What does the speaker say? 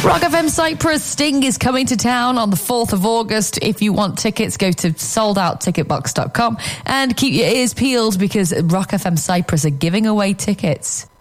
Rock FM Cyprus, Sting is coming to town on the 4th of August. If you want tickets, go to soldOutTicketBox.com and keep your ears peeled because Rock FM Cyprus are giving away tickets.